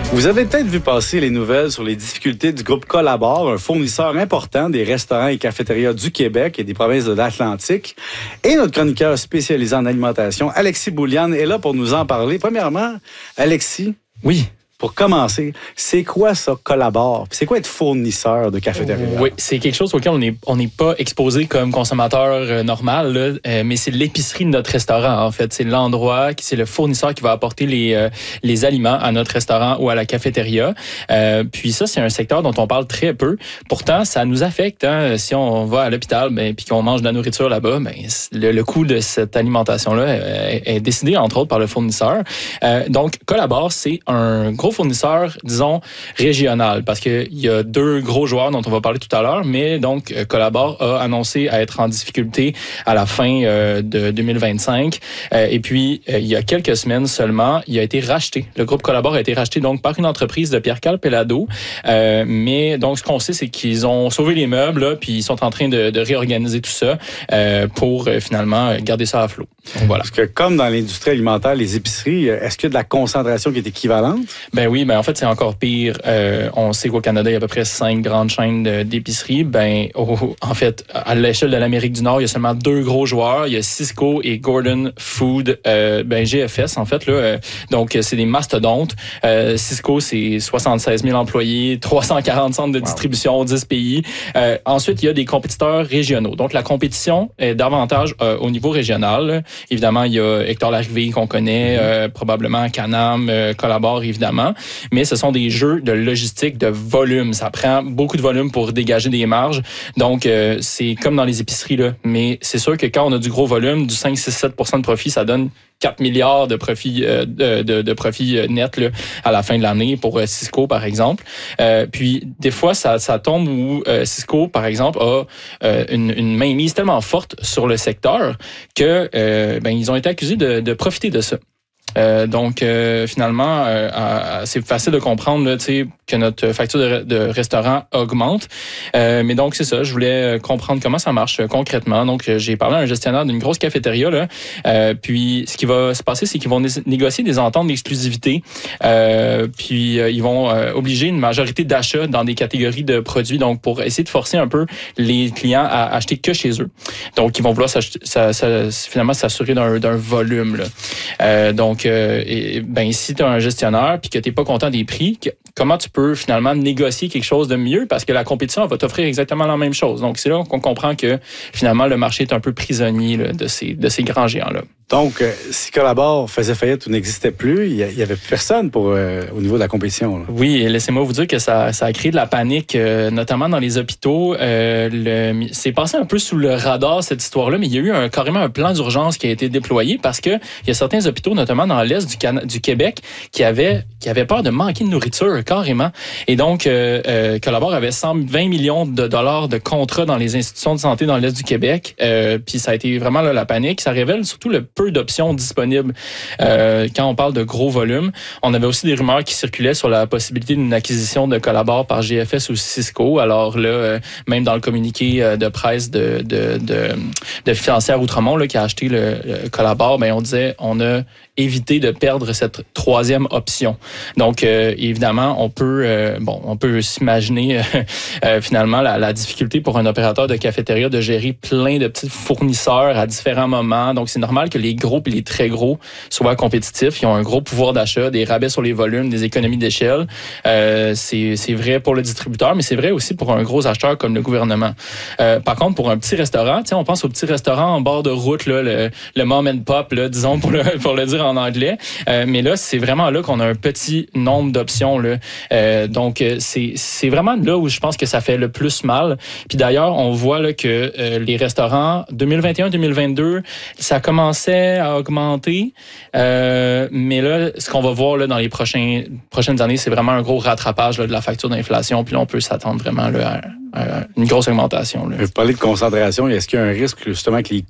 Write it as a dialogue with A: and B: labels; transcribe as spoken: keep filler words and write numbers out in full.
A: Vous avez peut-être vu passer les nouvelles sur les difficultés du groupe Collabor, un fournisseur important des restaurants et cafétérias du Québec et des provinces de l'Atlantique. Et notre chroniqueur spécialisé en alimentation, Alexis Bouliane, est là pour nous en parler. Premièrement, Alexis.
B: Oui.
A: Pour commencer, c'est quoi ça, Collabor? C'est quoi être fournisseur de cafétéria?
B: Oui, c'est quelque chose auquel on n'est on n'est pas exposé comme consommateur euh, normal, là, euh, mais c'est l'épicerie de notre restaurant, en fait. C'est l'endroit, c'est le fournisseur qui va apporter les, euh, les aliments à notre restaurant ou à la cafétéria. Euh, puis ça, c'est un secteur dont on parle très peu. Pourtant, ça nous affecte. Hein. Si on va à l'hôpital ben, puis qu'on mange de la nourriture là-bas, ben, le, le coût de cette alimentation-là est, est décidé, entre autres, par le fournisseur. Euh, donc, Collabor, c'est un gros fournisseur, disons, régional, parce qu'il y a deux gros joueurs dont on va parler tout à l'heure, mais donc Collabor a annoncé à être en difficulté à la fin euh, de deux mille vingt-cinq. Euh, et puis, euh, il y a quelques semaines seulement, il a été racheté. Le groupe Collabor a été racheté donc par une entreprise de Pierre-Carl Pellado. Euh, mais donc, ce qu'on sait, c'est qu'ils ont sauvé les meubles, là, puis ils sont en train de, de réorganiser tout ça euh, pour euh, finalement garder ça à flot. Donc, voilà.
A: Parce que comme dans l'industrie alimentaire, les épiceries, est-ce qu'il y a de la concentration qui est équivalente?
B: Ben oui, ben en fait, c'est encore pire. Euh, on sait qu'au Canada, il y a à peu près cinq grandes chaînes d'épiceries. Ben, oh, en fait, à l'échelle de l'Amérique du Nord, il y a seulement deux gros joueurs. Il y a Sysco et Gordon Food, euh, ben G F S, en fait. Là, euh, donc, c'est des mastodontes. Euh, Sysco, c'est soixante-seize mille employés, trois cent quarante centres de distribution, wow. dix pays. Euh, ensuite, il y a des compétiteurs régionaux. Donc, la compétition est davantage euh, au niveau régional. Évidemment, il y a Hector Larrivée qu'on connaît, euh, probablement Canam, euh, Collabor, évidemment. Mais ce sont des jeux de logistique, de volume. Ça prend beaucoup de volume pour dégager des marges. Donc, euh, c'est comme dans les épiceries, là. Mais c'est sûr que quand on a du gros volume, du cinq, six, sept pour cent de profit, ça donne quatre milliards de profits euh, de, de, de profits nets là, à la fin de l'année pour euh, Sysco, par exemple. Euh, puis, des fois, ça, ça tombe où euh, Sysco, par exemple, a euh, une, une mainmise tellement forte sur le secteur que euh, ben, ils ont été accusés de, de profiter de ça. Euh, donc, euh, finalement, euh, euh, c'est facile de comprendre là, que notre facture de, de restaurant augmente. Euh, mais donc, c'est ça. Je voulais comprendre comment ça marche euh, concrètement. Donc, euh, j'ai parlé à un gestionnaire d'une grosse cafétéria. Là, euh, puis, ce qui va se passer, c'est qu'ils vont né- négocier des ententes d'exclusivité. Euh, puis, euh, ils vont euh, obliger une majorité d'achats dans des catégories de produits. Donc, pour essayer de forcer un peu les clients à acheter que chez eux. Donc, ils vont vouloir ça, ça, finalement s'assurer d'un, d'un volume. Là. Euh, donc, Euh, et, ben, si tu es un gestionnaire puis que tu n'es pas content des prix, que, comment tu peux finalement négocier quelque chose de mieux parce que la compétition va t'offrir exactement la même chose. Donc, c'est là qu'on comprend que finalement, le marché est un peu prisonnier là, de, ces, de ces grands géants-là.
A: Donc, euh, si Collabor faisait faillite ou n'existait plus, il n'y avait plus personne pour, euh, au niveau de la compétition. Là.
B: Oui, et laissez-moi vous dire que ça, ça a créé de la panique, euh, notamment dans les hôpitaux. Euh, le, c'est passé un peu sous le radar, cette histoire-là, mais il y a eu un, carrément un plan d'urgence qui a été déployé parce que il y a certains hôpitaux, notamment dans l'est du, Can- du Québec, qui avaient, qui avaient peur de manquer de nourriture, carrément. Et donc, euh, euh, Collabor avait cent vingt millions de dollars de contrats dans les institutions de santé dans l'est du Québec. Euh, puis ça a été vraiment là, la panique. Ça révèle surtout le peu d'options disponibles euh, quand on parle de gros volumes. On avait aussi des rumeurs qui circulaient sur la possibilité d'une acquisition de Collabor par G F S ou Sysco. Alors là, euh, même dans le communiqué euh, de presse de, de, de, de Financière Outremont là, qui a acheté le, le Collabor, ben, on disait on a évité de perdre cette troisième option. Donc, euh, évidemment, on peut, euh, bon, on peut s'imaginer euh, euh, finalement la, la difficulté pour un opérateur de cafétéria de gérer plein de petits fournisseurs à différents moments. Donc, c'est normal que les gros et les très gros soient compétitifs. Ils ont un gros pouvoir d'achat, des rabais sur les volumes, des économies d'échelle. Euh, c'est, c'est vrai pour le distributeur, mais c'est vrai aussi pour un gros acheteur comme le gouvernement. Euh, par contre, pour un petit restaurant, on pense au petit restaurant en bord de route, là, le, le mom and pop, là, disons pour le, pour le dire en anglais. Euh, mais là, c'est vraiment là qu'on a un petit nombre d'options. Là. Euh, donc, c'est, c'est vraiment là où je pense que ça fait le plus mal. Puis d'ailleurs, on voit là, que euh, les restaurants, deux mille vingt et un deux mille vingt-deux, ça commençait à augmenter. Euh, mais là, ce qu'on va voir là, dans les prochains, prochaines années, c'est vraiment un gros rattrapage là, de la facture d'inflation. Puis là, on peut s'attendre vraiment là, à, à une grosse augmentation. Là.
A: Vous parlez de concentration. Est-ce qu'il y a un risque justement que les